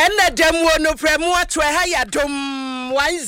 Ena demo no premo to ha ya dom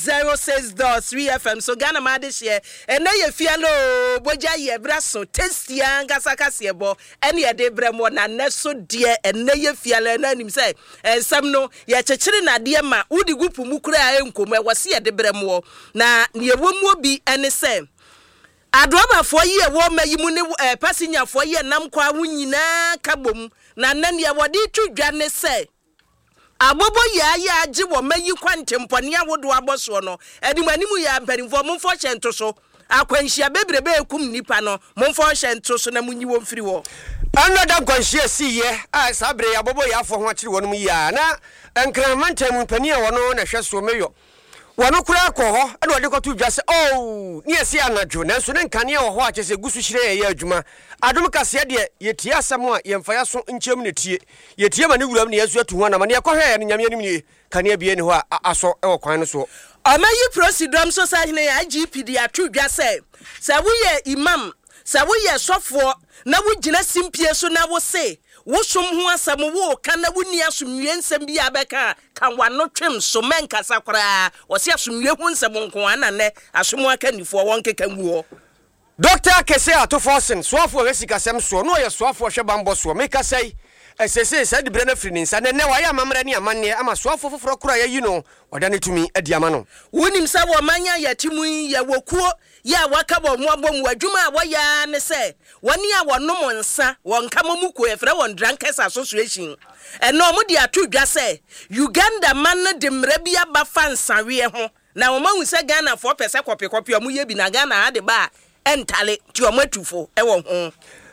106.3 FM so Ghana ma de share ena ye fialo boja ye braso testia ngasa kase bo ena ye de bremo na neso de ena ye fialo na nim say ensam no ye chechire na de ma udi gupu mukura a enkomo e wose ye de bremo na ye womu obi ene say adroma fo ye wo mayimu ne passenger fo ye nam kwa wunyina kabom na nan ye wodi tudwa ne say abobo ya agi wo mayi kwante mpone awodo aboso no edimanimu ya mpanimfo momfo hyento so akwanhia bebrebe ekum nipa no momfo hyento so na munyi wo mfiri wo another kwanhia siye a sabre ya abobo ya afo ho akire wonum ya na enkramantam mpani a wono na hweso meyo wono kura ko ho e do de ko tu dwase ni esi anadwo na so ne nkane wo ho a chese gusu hire ya adwuma adom kase de yetie asam a yemfa ya so nkyem ne tie yetie ma ne wuram ne yesu atu ho na ma ne yakɔhwe ne nyame anim ne kane bie ne ho a aso e wo kwan no so amayi prosidom so sa hene ya GPD atu dwase sa wo ye imam sa wo ye sofo na wo gina simpie so na wo se wo som ho asam wo ka na wo ni asomwie nsem bi abeka kan wano twem so menka sakora wo se asomwie ho nsem nko anane asomo aka nifo won keka nguo Doctor Kese Atofosen soafo resika sem so no ye soafo hwe bambo so meka sei esese se de brena firi nsa ne wa ya mamra ne amanne ama soafo foforo kura ya yi no oda ne tumi adiama no wonim sa wo manya ya timu ya wokuo ya waka bo mo abom wadwuma wa ya ne se woni a wonom nsa won kamamuko e fra won drankers association eno mo de atodwa se Uganda man de mrabia ba fansawe ho na wo mahu se Ghana for pese kopi omo ye bi na Ghana ade ba entale ti omatufo e wo ho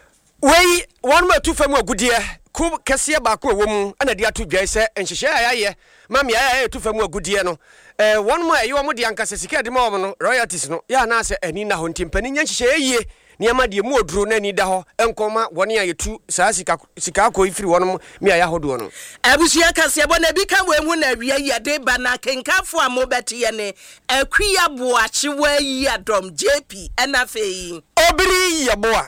wei won matufam agudie ku kese ba ko wo mu ana de atodwa se enhihye ayaye mami ayaye tufam agudie no won mo ayi wo mo de ankasa sika de ma wo no royalties no ya na se ani na ho ntimpani nyanhihye yiye niama de mu oduro na ni da ho enkoma woni ayetu saa sika ko ifiri won mi aya hodo no abusia kase bo na bi ka we hu na wiya ya de ba na kenkafo amobeti ye ne akwiya boache wa yi adom JP enafei obiri ya boa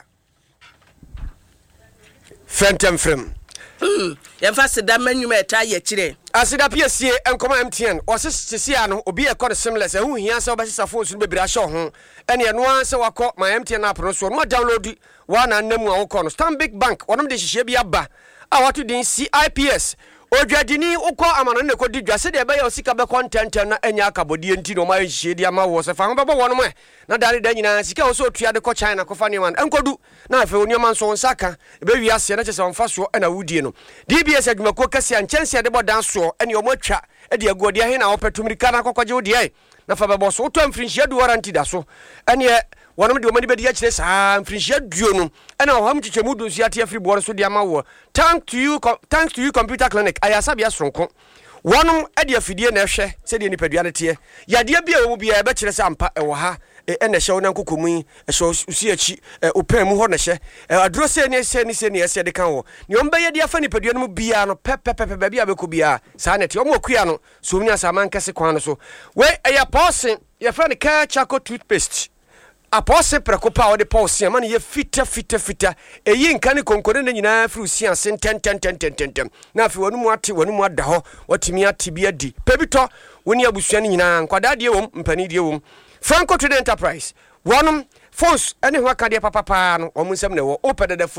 fentem frem yemfa seda manwuma eta ye kire asida piesie enkoma MTN osesisia no obi e kode simless ehu hia se obesisa phone so bebira hye ho ene no anse wakọ my MTN app no so no download wa na nnamu a wokọ no Stanbic Bank wonom de hihye bia ba a wato din CIPS odwadini ukọ amano ne kodi dwase de be ya osika be content na enya akabodie nti no ma hihye dia ma wo se fa ho bebo wonom na dare da nyina sika wo so otua de ko China ko fa ne man enkodu na afa oni man so nsaka be wi ase na chese wonfa so na wudie no DBS adwumako kase anchense de bodan so ene omotwa de agodi ahe na opetumrika na kokwaje wodie na fa bebo so to amfrinhia du warranty da so ene wonom de omani be dia kire sa amfrinhia duo no ene oham chichemu du nsia te free board so de amawo thanks to you computer clinic ayasabia sonko wonom de afidie na ehwe se de nipadua ne te yade bia wo bia be kire sa ampa e wo ha ene hye wona nkokomu ehye usi achi opan mu ho na hye aduro se ne ese de kan wo ne omba ye de afa nipadua no mu bia no pepepe bia be ko bia sa ne te omo akua no so nya sa man kase kwan no so we eya pause ye fa ne ka chako toothpaste apose prekopa o de pause man ye fita eyi nkane konkone na nyina fru sia sen ten na afi wonu mu ate wonu mu ada ho watimi ate bia di pebito woni abusua ni nyina nkwada de wom mpani de wom Franco Trade Enterprise wonum phones ene ho aka de papa no omunsem ne wo opede